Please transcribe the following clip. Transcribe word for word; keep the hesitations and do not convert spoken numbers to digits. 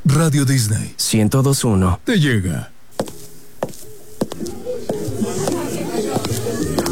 Radio Disney ciento dos punto uno te llega.